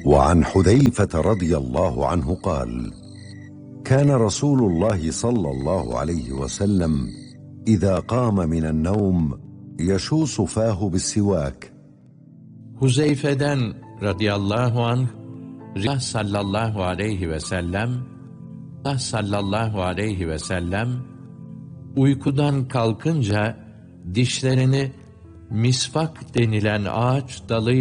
وعن حذيفة رضي الله عنه قال: كان رسول الله صلى الله عليه وسلم إذا قام من النوم يشوص فاه بالسواك. Huzeyfe'den radıyallahu anh, Resulullah sallallahu aleyhi ve sellem uykudan kalkınca dişlerini misvak denilen ağaç dalı